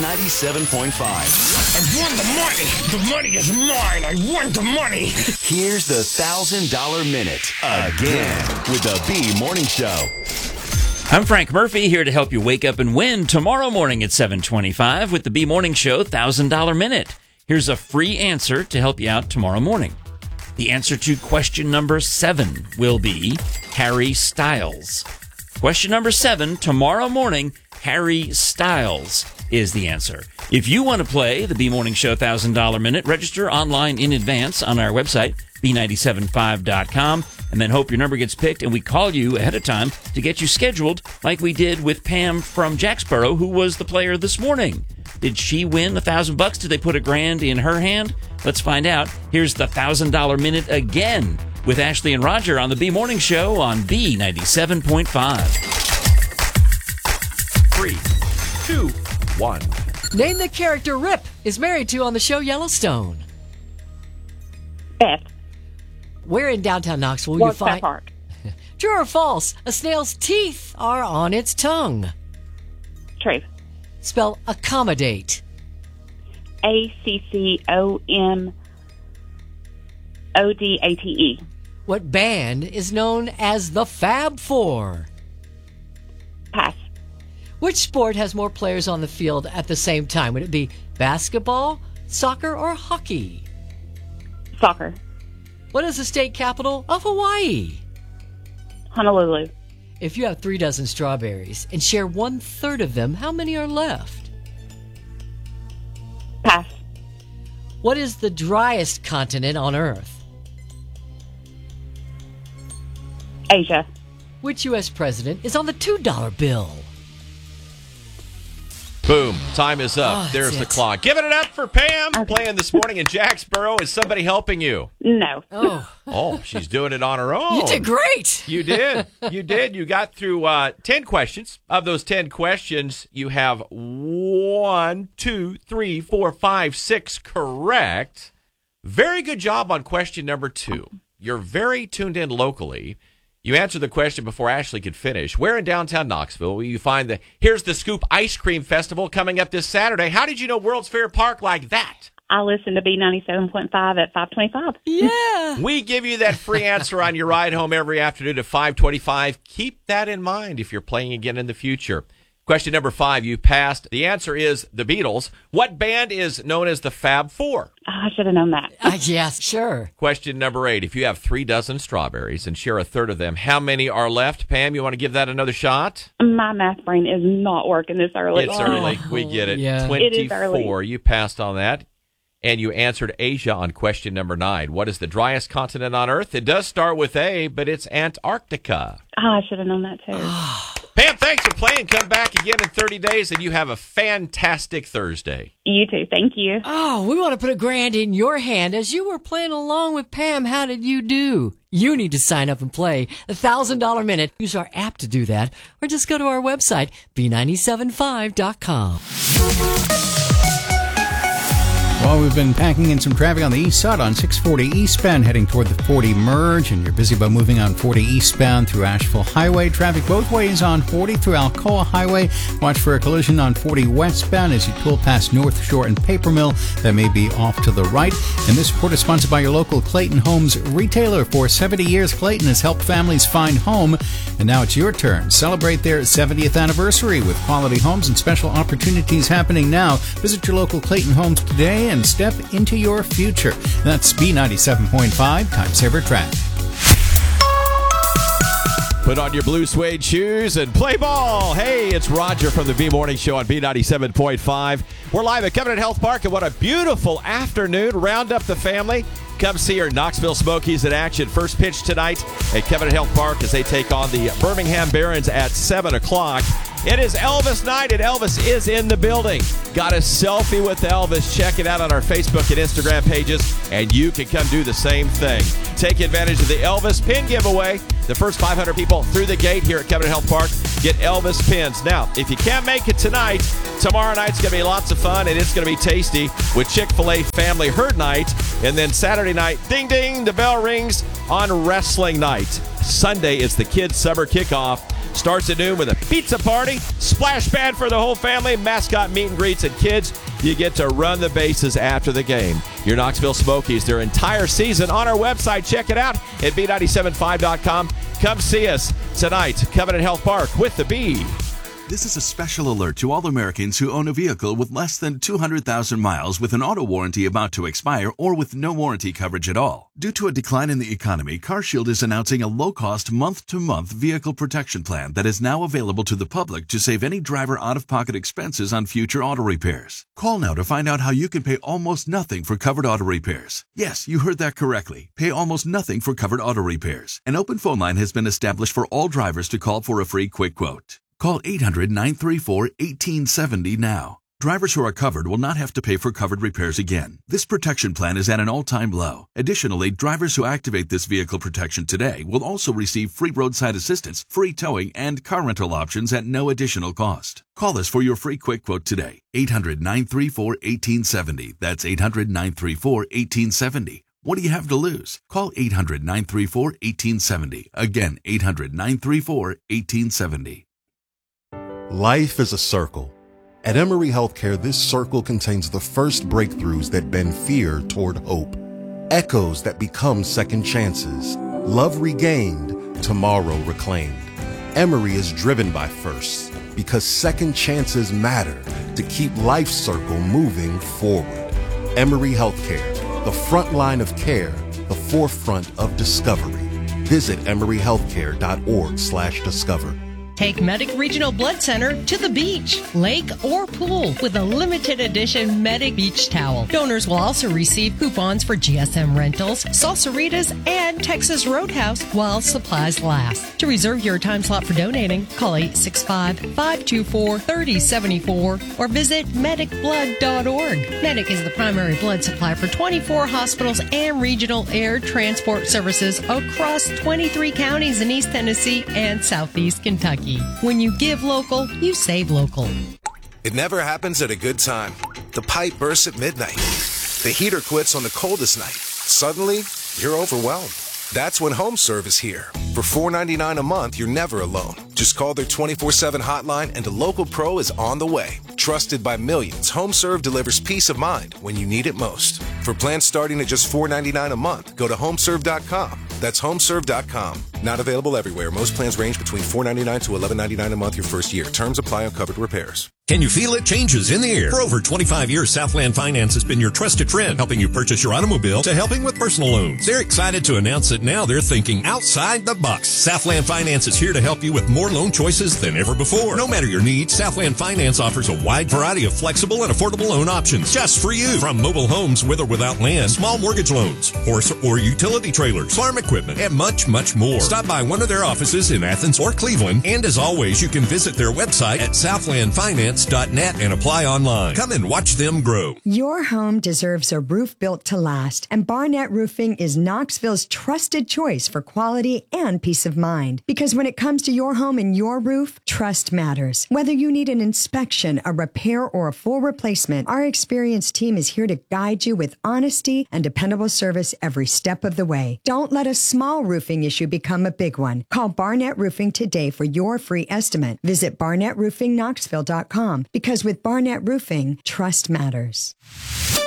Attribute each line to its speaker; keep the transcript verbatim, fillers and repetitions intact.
Speaker 1: ninety-seven point five.
Speaker 2: I won the money. The money is mine. I won the money.
Speaker 1: Here's the one thousand dollars Minute again with the B Morning Show.
Speaker 3: I'm Frank Murphy, here to help you wake up and win tomorrow morning at seven twenty-five with the B Morning Show one thousand dollars Minute. Here's a free answer to help you out tomorrow morning. The answer to question number seven will be Harry Styles. Question number seven, tomorrow morning, Harry Styles is the answer. If you want to play the B Morning Show one thousand dollars Minute, register online in advance on our website, B nine seven five dot com, and then hope your number gets picked and we call you ahead of time to get you scheduled like we did with Pam from Jacksboro, who was the player this morning. Did she win a thousand bucks? Did they put a grand in her hand? Let's find out. Here's the one thousand dollars Minute again with Ashley and Roger on the B Morning Show on B ninety-seven point five.
Speaker 4: Three, two, one.
Speaker 5: Name the character Rip is married to on the show Yellowstone.
Speaker 6: Beth.
Speaker 5: Where in downtown Knoxville will you
Speaker 6: Wildcat
Speaker 5: find...
Speaker 6: Park.
Speaker 5: True or false? A snail's teeth are on its tongue.
Speaker 6: True.
Speaker 5: Spell accommodate.
Speaker 6: A C C O M O D A T E.
Speaker 5: What band is known as the Fab Four?
Speaker 6: Pass.
Speaker 5: Which sport has more players on the field at the same time? Would it be basketball, soccer, or hockey?
Speaker 6: Soccer.
Speaker 5: What is the state capital of Hawaii?
Speaker 6: Honolulu.
Speaker 5: If you have three dozen strawberries and share one third of them, how many are left?
Speaker 6: Pass.
Speaker 5: What is the driest continent on Earth?
Speaker 6: Asia.
Speaker 5: Which U S president is on the two dollar bill?
Speaker 4: Boom. Time is up.
Speaker 5: Oh,
Speaker 4: There's
Speaker 5: that's
Speaker 4: the
Speaker 5: it.
Speaker 4: clock. Giving it up for Pam
Speaker 6: Okay.
Speaker 4: playing this morning in Jacksboro. Is somebody helping you?
Speaker 6: No.
Speaker 5: Oh,
Speaker 4: Oh, she's doing it on her own.
Speaker 5: you did great.
Speaker 4: You did. You did. You got through uh, ten questions. Of those ten questions, you have one, two, three, four, five, six correct. Very good job on question number two. You're very tuned in locally. You answered the question before Ashley could finish. Where in downtown Knoxville will you find the Here's the Scoop Ice Cream Festival coming up this Saturday? How did you know World's Fair Park like that?
Speaker 6: I listen to B ninety-seven point five at five twenty-five.
Speaker 5: Yeah.
Speaker 4: We give you that free answer on your ride home every afternoon at five twenty-five. Keep that in mind if you're playing again in the future. Question number five, you passed. The answer is the Beatles. What band is known as the Fab Four?
Speaker 6: Oh, I should have known that.
Speaker 5: Uh, yes, sure.
Speaker 4: Question number eight, if you have three dozen strawberries and share a third of them, how many are left? Pam, you want to give that another shot?
Speaker 6: My math brain is not working this early.
Speaker 4: It's
Speaker 6: Oh.
Speaker 4: early. We get it.
Speaker 5: Yeah.
Speaker 6: It is early.
Speaker 4: twenty-four. You passed on that. And you answered Asia on question number nine. What is the driest continent on Earth? It does start with A, but it's Antarctica.
Speaker 6: Oh, I should have known that too.
Speaker 4: Pam, thanks for playing. Come back again in thirty days, and you have a fantastic Thursday.
Speaker 6: You too. Thank you.
Speaker 5: Oh, we want to put a grand in your hand. As you were playing along with Pam, how did you do? You need to sign up and play the one thousand dollars Minute. Use our app to do that, or just go to our website, B nine seven five dot com.
Speaker 7: Well, we've been packing in some traffic on the east side on six forty eastbound heading toward the forty merge, and you're busy by moving on forty eastbound through Asheville Highway. Traffic both ways on forty through Alcoa Highway. Watch for a collision on forty westbound as you pull past North Shore and Paper Mill. That may be off to the right. And this report is sponsored by your local Clayton Homes retailer. For seventy years, Clayton has helped families find home, and now it's your turn. Celebrate their seventieth anniversary with quality homes and special opportunities happening now. Visit your local Clayton Homes today and step into your future. That's B ninety-seven point five, Time Saver Track.
Speaker 4: Put on your blue suede shoes and play ball. Hey, it's Roger from the B Morning Show on B ninety-seven point five. We're live at Covenant Health Park, and what a beautiful afternoon. Round up the family. Come see our Knoxville Smokies in action. First pitch tonight at Covenant Health Park as they take on the Birmingham Barons at seven o'clock. It is Elvis night, and Elvis is in the building. Got a selfie with Elvis. Check it out on our Facebook and Instagram pages, and you can come do the same thing. Take advantage of the Elvis pin giveaway. The first five hundred people through the gate here at Covenant Health Park get Elvis pins. Now, if you can't make it tonight, tomorrow night's going to be lots of fun, and it's going to be tasty with Chick-fil-A Family Herd Night. And then Saturday night, ding, ding, the bell rings on Wrestling Night. Sunday is the kids' summer kickoff Starts at noon with a pizza party, splash pad for the whole family, mascot meet and greets, and kids, you get to run the bases after the game. Your Knoxville Smokies, their entire season on our website. Check it out at B nine seven five dot com. Come see us tonight, Covenant Health Park with the Bee.
Speaker 8: This is a special alert to all Americans who own a vehicle with less than two hundred thousand miles with an auto warranty about to expire or with no warranty coverage at all. Due to a decline in the economy, CarShield is announcing a low-cost month-to-month vehicle protection plan that is now available to the public to save any driver out-of-pocket expenses on future auto repairs. Call now to find out how you can pay almost nothing for covered auto repairs. Yes, you heard that correctly. Pay almost nothing for covered auto repairs. An open phone line has been established for all drivers to call for a free quick quote. Call eight hundred, nine three four, one eight seven zero now. Drivers who are covered will not have to pay for covered repairs again. This protection plan is at an all-time low. Additionally, drivers who activate this vehicle protection today will also receive free roadside assistance, free towing, and car rental options at no additional cost. Call us for your free quick quote today. eight hundred, nine three four, one eight seven zero. That's eight hundred, nine three four, one eight seven zero. What do you have to lose? Call eight hundred, nine three four, one eight seven zero. Again, eight hundred, nine three four, one eight seven zero.
Speaker 9: Life is a circle. At Emory Healthcare, this circle contains the first breakthroughs that bend fear toward hope, echoes that become second chances, love regained, tomorrow reclaimed. Emory is driven by firsts because second chances matter to keep life's circle moving forward. Emory Healthcare, the front line of care, the forefront of discovery. Visit emory healthcare dot org slash discover.
Speaker 10: Take Medic Regional Blood Center to the beach, lake, or pool with a limited edition Medic Beach Towel. Donors will also receive coupons for G S M rentals, Salsaritas, and Texas Roadhouse while supplies last. To reserve your time slot for donating, call eight six five, five two four, three oh seven four or visit medic blood dot org. Medic is the primary blood supply for twenty-four hospitals and regional air transport services across twenty-three counties in East Tennessee and Southeast Kentucky. When you give local, you save local.
Speaker 11: It never happens at a good time. The pipe bursts at midnight. The heater quits on the coldest night. Suddenly, you're overwhelmed. That's when HomeServe is here. For four dollars and ninety-nine cents a month, you're never alone. Just call their twenty-four seven hotline and a local pro is on the way. Trusted by millions, HomeServe delivers peace of mind when you need it most. For plans starting at just four dollars and ninety-nine cents a month, go to homeserve dot com. That's homeserve dot com. Not available everywhere. Most plans range between four dollars and ninety-nine cents to eleven dollars and ninety-nine cents a month your first year. Terms apply on covered repairs.
Speaker 12: Can you feel it? Changes in the air. For over twenty-five years, Southland Finance has been your trusted friend, helping you purchase your automobile to helping with personal loans. They're excited to announce that now they're thinking outside the box. Southland Finance is here to help you with more loan choices than ever before. No matter your needs, Southland Finance offers a wide variety of flexible and affordable loan options just for you. From mobile homes with or without land, small mortgage loans, horse or utility trailers, farm equipment, and much, much more. Stop by one of their offices in Athens or Cleveland, and as always, you can visit their website at southland finance dot net and apply online. Come and watch them grow.
Speaker 13: Your home deserves a roof built to last, and Barnett Roofing is Knoxville's trusted choice for quality and peace of mind. Because when it comes to your home and your roof, trust matters. Whether you need an inspection, a repair, or a full replacement, our experienced team is here to guide you with honesty and dependable service every step of the way. Don't let a small roofing issue become a big one. Call Barnett Roofing today for your free estimate. Visit barnett roofing knoxville dot com because with Barnett Roofing, trust matters.